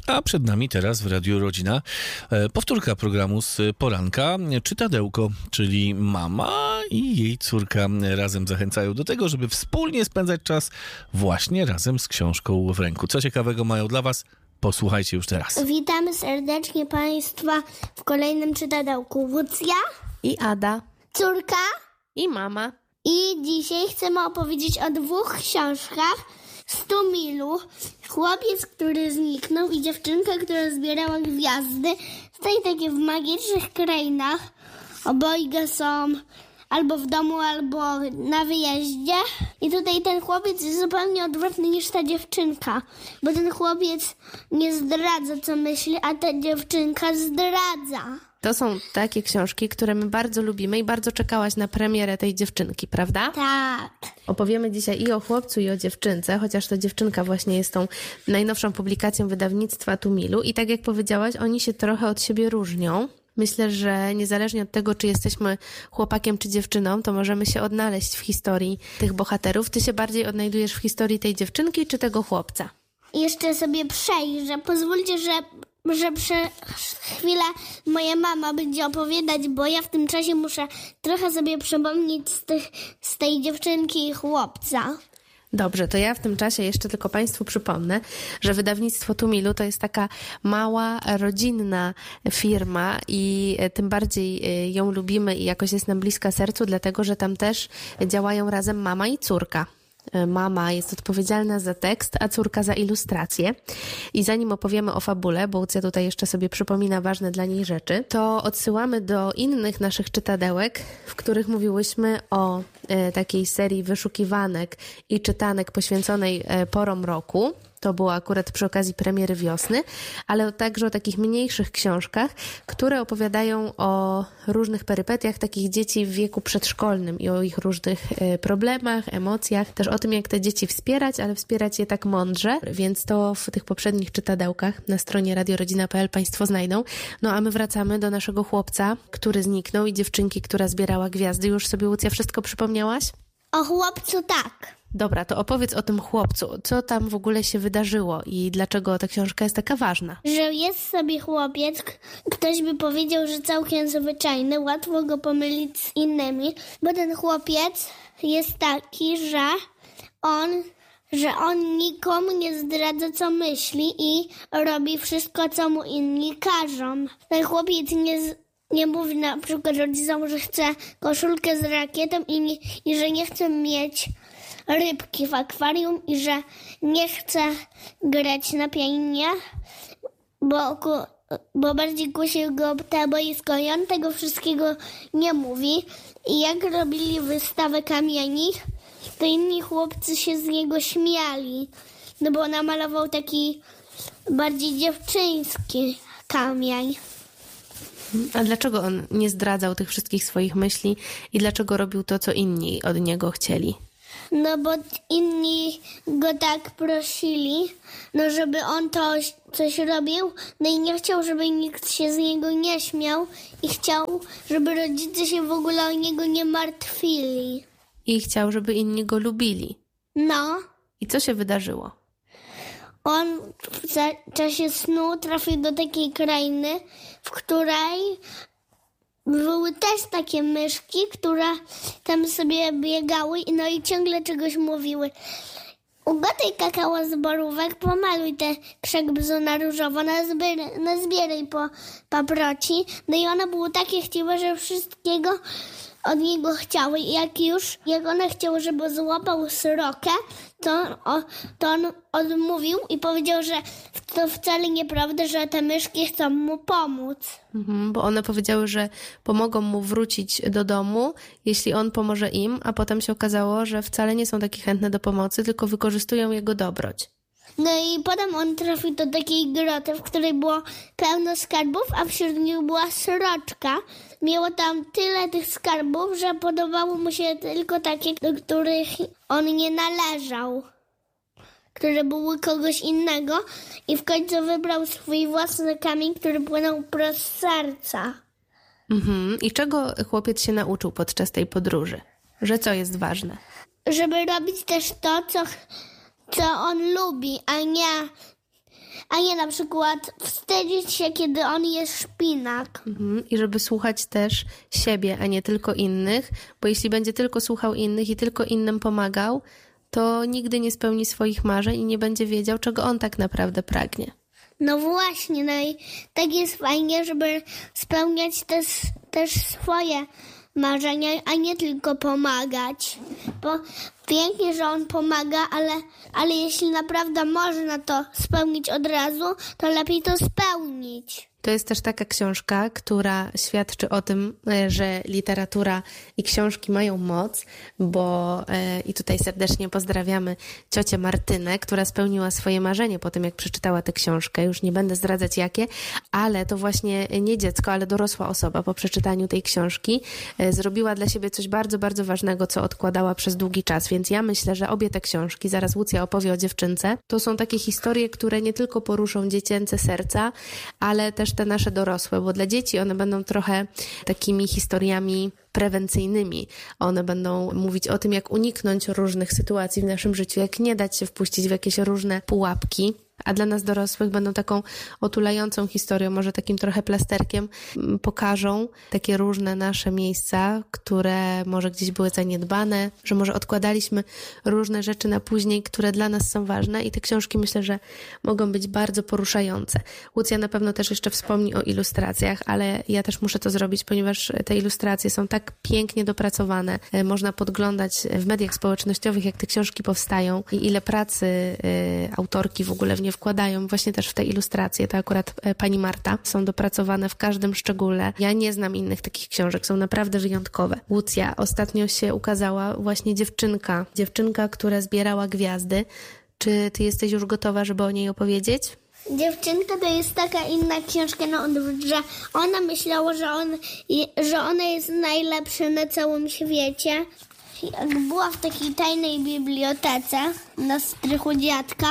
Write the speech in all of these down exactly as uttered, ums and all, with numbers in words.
A przed nami teraz w Radiu Rodzina e, powtórka programu z poranka. Czytadełko, czyli mama i jej córka razem zachęcają do tego, żeby wspólnie spędzać czas właśnie razem z książką w ręku. Co ciekawego mają dla was? Posłuchajcie już teraz. Witamy serdecznie Państwa w kolejnym czytadełku. Łucja i Ada, córka i mama. I dzisiaj chcemy opowiedzieć o dwóch książkach. stu milu, chłopiec, który zniknął i dziewczynka, która zbierała gwiazdy. Tutaj takie w magicznych krainach. Obojga są albo w domu, albo na wyjeździe. I tutaj ten chłopiec jest zupełnie odwrotny niż ta dziewczynka. Bo ten chłopiec nie zdradza, co myśli, a ta dziewczynka zdradza. To są takie książki, które my bardzo lubimy i bardzo czekałaś na premierę tej dziewczynki, prawda? Tak. Opowiemy dzisiaj i o chłopcu, i o dziewczynce, chociaż ta dziewczynka właśnie jest tą najnowszą publikacją wydawnictwa Tumilu. I tak jak powiedziałaś, oni się trochę od siebie różnią. Myślę, że niezależnie od tego, czy jesteśmy chłopakiem, czy dziewczyną, to możemy się odnaleźć w historii tych bohaterów. Ty się bardziej odnajdujesz w historii tej dziewczynki, czy tego chłopca? I jeszcze sobie przejrzę. Pozwólcie, że... że przez chwilę moja mama będzie opowiadać, bo ja w tym czasie muszę trochę sobie przypomnieć z, tych, z tej dziewczynki i chłopca. Dobrze, to ja w tym czasie jeszcze tylko Państwu przypomnę, że wydawnictwo Tumilu to jest taka mała, rodzinna firma i tym bardziej ją lubimy i jakoś jest nam bliska sercu, dlatego że tam też działają razem mama i córka. Mama jest odpowiedzialna za tekst, a córka za ilustrację. I zanim opowiemy o fabule, bo Łucja tutaj jeszcze sobie przypomina ważne dla niej rzeczy, to odsyłamy do innych naszych czytadełek, w których mówiłyśmy o e, takiej serii wyszukiwanek i czytanek poświęconej e, porom roku. To było akurat przy okazji premiery wiosny, ale także o takich mniejszych książkach, które opowiadają o różnych perypetiach takich dzieci w wieku przedszkolnym i o ich różnych problemach, emocjach, też o tym, jak te dzieci wspierać, ale wspierać je tak mądrze, więc to w tych poprzednich czytadełkach na stronie radio rodzina kropka p l Państwo znajdą. No a my wracamy do naszego chłopca, który zniknął i dziewczynki, która zbierała gwiazdy. Już sobie, Łucja, wszystko przypomniałaś? O chłopcu tak. Dobra, to opowiedz o tym chłopcu. Co tam w ogóle się wydarzyło i dlaczego ta książka jest taka ważna? Że jest sobie chłopiec, ktoś by powiedział, że całkiem zwyczajny, łatwo go pomylić z innymi, bo ten chłopiec jest taki, że on, że on nikomu nie zdradza, co myśli i robi wszystko, co mu inni każą. Ten chłopiec nie z... Nie mówi na przykład rodzicom, że chce koszulkę z rakietą i, nie, i że nie chce mieć rybki w akwarium i że nie chce grać na pianinie, bo, bo bardziej kusi go te boisko i on tego wszystkiego nie mówi. I jak robili wystawę kamieni, to inni chłopcy się z niego śmiali, no bo namalował taki bardziej dziewczyński kamień. A dlaczego on nie zdradzał tych wszystkich swoich myśli i dlaczego robił to, co inni od niego chcieli? No bo inni go tak prosili, no żeby on to coś robił, no i nie chciał, żeby nikt się z niego nie śmiał i chciał, żeby rodzice się w ogóle o niego nie martwili. I chciał, żeby inni go lubili. No. I co się wydarzyło? On w czasie snu trafił do takiej krainy, w której były też takie myszki, które tam sobie biegały i no i ciągle czegoś mówiły. Ugotuj kakao z borówek, pomaluj te krzak bzu na różowo, nazbieraj, nazbieraj po paproci. No i one były takie chciwe, że wszystkiego od niego chciały. I jak już, jak one chciały, żeby złapał srokę, to, o, to on odmówił i powiedział, że to wcale nieprawda, że te myszki chcą mu pomóc. Mhm, bo one powiedziały, że pomogą mu wrócić do domu, jeśli on pomoże im, a potem się okazało, że wcale nie są takie chętne do pomocy, tylko wykorzystują jego dobroć. No i potem on trafił do takiej groty, w której było pełno skarbów, a wśród nich była sroczka. Miało tam tyle tych skarbów, że podobało mu się tylko takie, do których on nie należał, które były kogoś innego i w końcu wybrał swój własny kamień, który płynął prosto z serca. Mhm. I czego chłopiec się nauczył podczas tej podróży? Że co jest ważne? Żeby robić też to, co, co on lubi, a nie a nie na przykład wstydzić się, kiedy on je szpinak. Mhm. I żeby słuchać też siebie, a nie tylko innych, bo jeśli będzie tylko słuchał innych i tylko innym pomagał, to nigdy nie spełni swoich marzeń i nie będzie wiedział, czego on tak naprawdę pragnie. No właśnie, no i tak jest fajnie, żeby spełniać też, też swoje marzenia, a nie tylko pomagać. Bo pięknie, że on pomaga, ale, ale jeśli naprawdę można to spełnić od razu, to lepiej to spełnić. To jest też taka książka, która świadczy o tym, że literatura i książki mają moc, bo e, i tutaj serdecznie pozdrawiamy ciocię Martynę, która spełniła swoje marzenie po tym, jak przeczytała tę książkę. Już nie będę zdradzać jakie, ale to właśnie nie dziecko, ale dorosła osoba po przeczytaniu tej książki e, zrobiła dla siebie coś bardzo, bardzo ważnego, co odkładała przez długi czas. Więc ja myślę, że obie te książki, zaraz Łucja opowie o dziewczynce, to są takie historie, które nie tylko poruszą dziecięce serca, ale też te nasze dorosłe, bo dla dzieci one będą trochę takimi historiami prewencyjnymi. One będą mówić o tym, jak uniknąć różnych sytuacji w naszym życiu, jak nie dać się wpuścić w jakieś różne pułapki. A dla nas dorosłych będą taką otulającą historią, może takim trochę plasterkiem, pokażą takie różne nasze miejsca, które może gdzieś były zaniedbane, że może odkładaliśmy różne rzeczy na później, które dla nas są ważne i te książki myślę, że mogą być bardzo poruszające. Łucja na pewno też jeszcze wspomni o ilustracjach, ale ja też muszę to zrobić, ponieważ te ilustracje są tak pięknie dopracowane. Można podglądać w mediach społecznościowych, jak te książki powstają i ile pracy y, autorki w ogóle w nie wkładają właśnie też w te ilustracje, to akurat pani Marta, są dopracowane w każdym szczególe. Ja nie znam innych takich książek, są naprawdę wyjątkowe. Łucja, ostatnio się ukazała właśnie dziewczynka, dziewczynka, która zbierała gwiazdy. Czy ty jesteś już gotowa, żeby o niej opowiedzieć? Dziewczynka to jest taka inna książka na odwrót, że ona myślała, że, on, że ona jest najlepsza na całym świecie. Jak była w takiej tajnej bibliotece na strychu dziadka,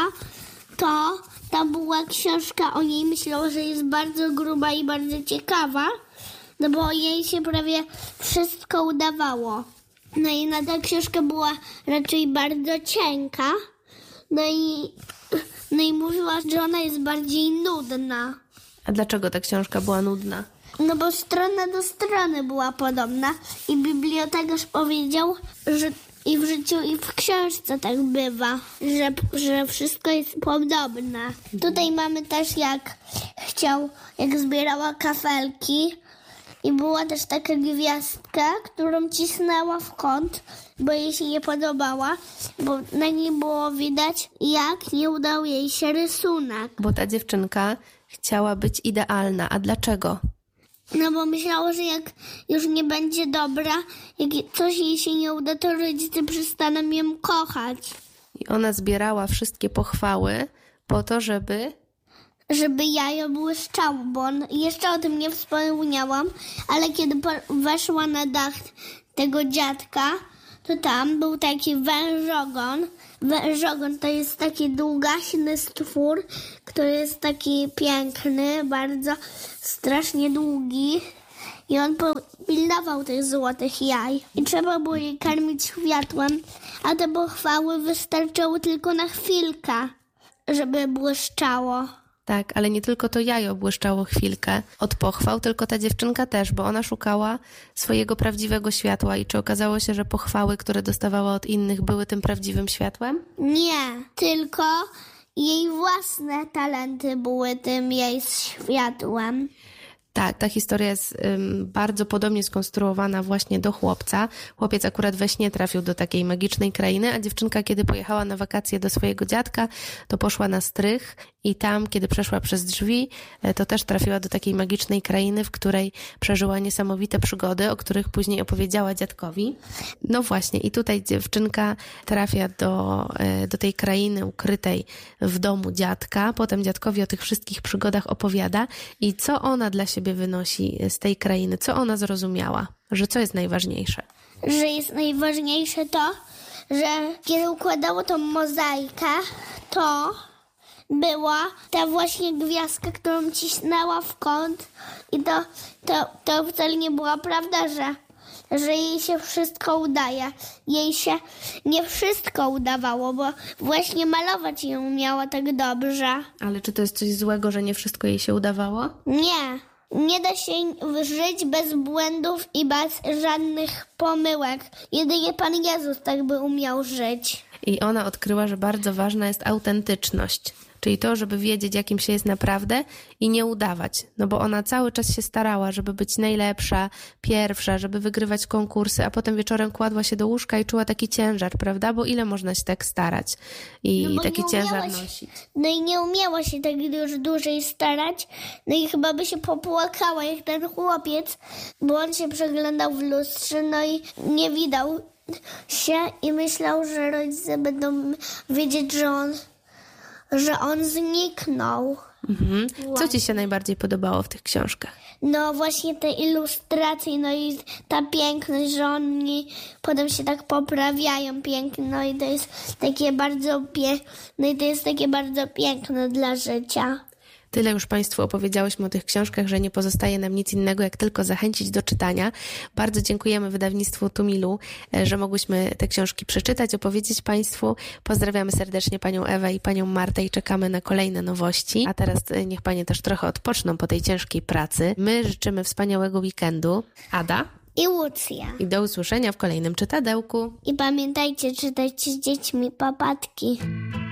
to tam była książka o niej, myślała, że jest bardzo gruba i bardzo ciekawa, no bo jej się prawie wszystko udawało. No i na ta książka była raczej bardzo cienka, no i, no i mówiła, że ona jest bardziej nudna. A dlaczego ta książka była nudna? No bo strona do strony była podobna i bibliotekarz powiedział, że i w życiu, i w książce tak bywa, że, że wszystko jest podobne. Tutaj mamy też jak chciał, jak zbierała kafelki i była też taka gwiazdka, którą cisnęła w kąt, bo jej się nie podobała, bo na niej było widać, jak nie udał jej się rysunek. Bo ta dziewczynka chciała być idealna. A dlaczego? No bo myślała, że jak już nie będzie dobra, jak coś jej się nie uda, to rodzice przestaną ją kochać. I ona zbierała wszystkie pochwały po to, żeby... Żeby jajo błyszczało, bo on, jeszcze o tym nie wspomniałam, ale kiedy po, weszła na dach tego dziadka, to tam był taki wężogon. Wężogon to jest taki długaśny stwór, który jest taki piękny, bardzo strasznie długi i on pilnował tych złotych jaj. I trzeba było je karmić światłem, a te pochwały wystarczyły tylko na chwilkę, żeby błyszczało. Tak, ale nie tylko to jajo błyszczało chwilkę od pochwał, tylko ta dziewczynka też, bo ona szukała swojego prawdziwego światła. I czy okazało się, że pochwały, które dostawała od innych, były tym prawdziwym światłem? Nie, tylko jej własne talenty były tym jej światłem. Tak, ta historia jest ym, bardzo podobnie skonstruowana właśnie do chłopca. Chłopiec akurat we śnie trafił do takiej magicznej krainy, a dziewczynka, kiedy pojechała na wakacje do swojego dziadka, to poszła na strych i tam, kiedy przeszła przez drzwi, to też trafiła do takiej magicznej krainy, w której przeżyła niesamowite przygody, o których później opowiedziała dziadkowi. No właśnie, i tutaj dziewczynka trafia do, do tej krainy ukrytej w domu dziadka. Potem dziadkowi o tych wszystkich przygodach opowiada i co ona dla siebie wynosi z tej krainy, co ona zrozumiała, że co jest najważniejsze. Że jest najważniejsze to, że kiedy układało tą mozaikę, to była ta właśnie gwiazdka, którą cisnęła w kąt i to, to, to wcale nie była prawda, że, że jej się wszystko udaje. Jej się nie wszystko udawało, bo właśnie malować ją umiała tak dobrze. Ale czy to jest coś złego, że nie wszystko jej się udawało? Nie. Nie da się żyć bez błędów i bez żadnych pomyłek. Jedynie Pan Jezus tak by umiał żyć. I ona odkryła, że bardzo ważna jest autentyczność. Czyli to, żeby wiedzieć, jakim się jest naprawdę i nie udawać. No bo ona cały czas się starała, żeby być najlepsza, pierwsza, żeby wygrywać konkursy, a potem wieczorem kładła się do łóżka i czuła taki ciężar, prawda? Bo ile można się tak starać i no taki ciężar się, nosić? No i nie umiała się tak już dłużej starać. No i chyba by się popłakała jak ten chłopiec, bo on się przeglądał w lustrze, no i nie widał się i myślał, że rodzice będą wiedzieć, że on że on zniknął. Mhm. Co ci się najbardziej podobało w tych książkach? No właśnie te ilustracje, no i ta piękność, że oni potem się tak poprawiają pięknie, no i to jest takie bardzo pie... no i to jest takie bardzo piękne dla życia. Tyle już Państwu opowiedziałyśmy o tych książkach, że nie pozostaje nam nic innego, jak tylko zachęcić do czytania. Bardzo dziękujemy wydawnictwu Tumilu, że mogłyśmy te książki przeczytać, opowiedzieć Państwu. Pozdrawiamy serdecznie Panią Ewę i Panią Martę i czekamy na kolejne nowości. A teraz niech Panie też trochę odpoczną po tej ciężkiej pracy. My życzymy wspaniałego weekendu. Ada i Łucja. I do usłyszenia w kolejnym czytadełku. I pamiętajcie, czytać z dziećmi papatki.